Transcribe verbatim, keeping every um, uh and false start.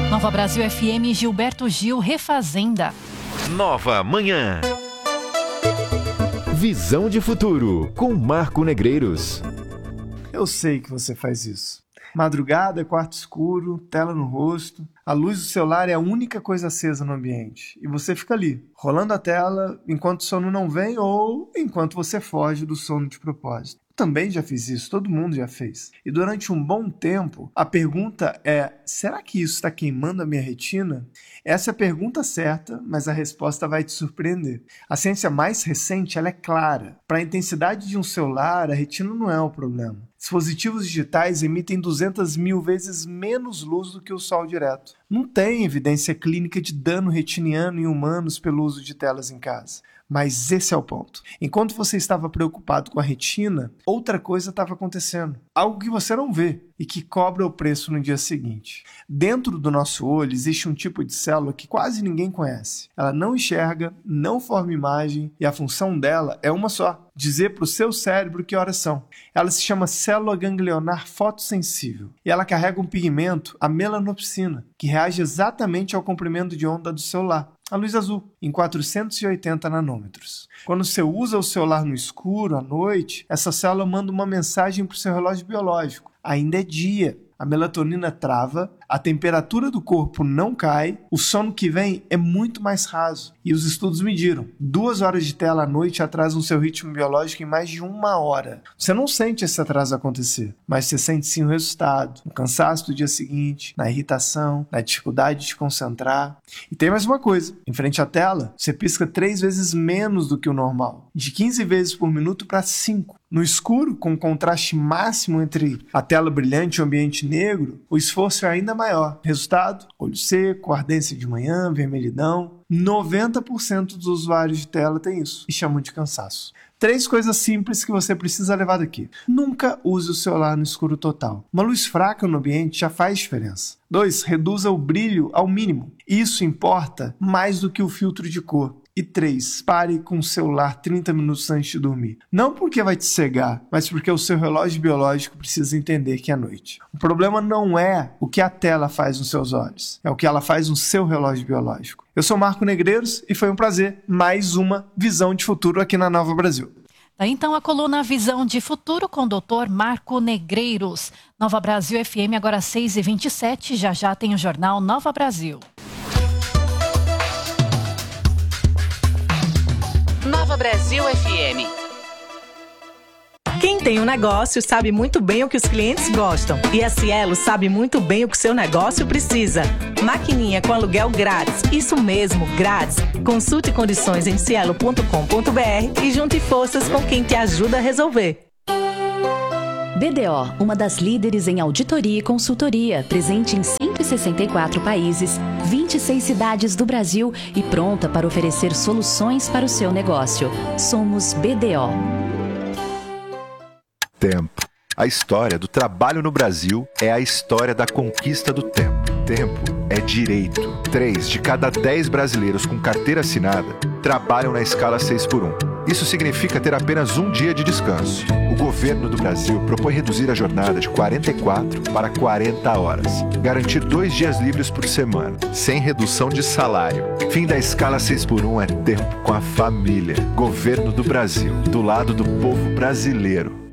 Nova Brasil F M, Gilberto Gil, Refazenda. Nova Manhã. Visão de futuro, com Marco Negreiros. Eu sei que você faz isso. Madrugada, quarto escuro, tela no rosto. A luz do celular é a única coisa acesa no ambiente. E você fica ali, rolando a tela, enquanto o sono não vem ou enquanto você foge do sono de propósito. Também já fiz isso, todo mundo já fez. E durante um bom tempo, a pergunta é: será que isso está queimando a minha retina? Essa é a pergunta certa, mas a resposta vai te surpreender. A ciência mais recente ela é clara. Para a intensidade de um celular, a retina não é o problema. Dispositivos digitais emitem duzentas mil vezes menos luz do que o sol direto. Não tem evidência clínica de dano retiniano em humanos pelo uso de telas em casa. Mas esse é o ponto. Enquanto você estava preocupado com a retina, outra coisa estava acontecendo. Algo que você não vê e que cobra o preço no dia seguinte. Dentro do nosso olho existe um tipo de célula que quase ninguém conhece. Ela não enxerga, não forma imagem e a função dela é uma só: dizer para o seu cérebro que horas são. Ela se chama célula ganglionar fotossensível e ela carrega um pigmento, a melanopsina, que reage exatamente ao comprimento de onda do celular, a luz azul, em quatrocentos e oitenta nanômetros. Quando você usa o celular no escuro, à noite, essa célula manda uma mensagem para o seu relógio biológico: ainda é dia. A melatonina trava, a temperatura do corpo não cai, o sono que vem é muito mais raso. E os estudos mediram: duas horas de tela à noite atrasam seu ritmo biológico em mais de uma hora. Você não sente esse atraso acontecer, mas você sente sim o resultado: no cansaço do dia seguinte, na irritação, na dificuldade de te concentrar. E tem mais uma coisa: em frente à tela, você pisca três vezes menos do que o normal, de quinze vezes por minuto para cinco. No escuro, com contraste máximo entre a tela brilhante e o ambiente negro, o esforço é ainda maior. Resultado: olho seco, ardência de manhã, vermelhidão. noventa por cento dos usuários de tela tem isso e chamam de cansaço. Três coisas simples que você precisa levar daqui. Nunca use o celular no escuro total. Uma luz fraca no ambiente já faz diferença. Dois, reduza o brilho ao mínimo. Isso importa mais do que o filtro de cor. E três, pare com o celular trinta minutos antes de dormir. Não porque vai te cegar, mas porque o seu relógio biológico precisa entender que é noite. O problema não é o que a tela faz nos seus olhos, é o que ela faz no seu relógio biológico. Eu sou Marco Negreiros e foi um prazer. Mais uma Visão de Futuro aqui na Nova Brasil. Daí então a coluna Visão de Futuro com o doutor Marco Negreiros. Nova Brasil F M, agora seis e vinte e sete, já já tem o jornal Nova Brasil. Nova Brasil F M. Quem tem um negócio sabe muito bem o que os clientes gostam. E a Cielo sabe muito bem o que seu negócio precisa. Maquininha com aluguel grátis. Isso mesmo, grátis. Consulte condições em cielo ponto com ponto br e junte forças com quem te ajuda a resolver. B D O, uma das líderes em auditoria e consultoria, presente em cento e sessenta e quatro países, vinte e seis cidades do Brasil e pronta para oferecer soluções para o seu negócio. Somos B D O. Tempo. A história do trabalho no Brasil é a história da conquista do tempo. Tempo é direito. Três de cada dez brasileiros com carteira assinada trabalham na escala seis por um. Isso significa ter apenas um dia de descanso. O governo do Brasil propõe reduzir a jornada de quarenta e quatro para quarenta horas. Garantir dois dias livres por semana, sem redução de salário. Fim da escala seis por um é tempo com a família. Governo do Brasil, do lado do povo brasileiro.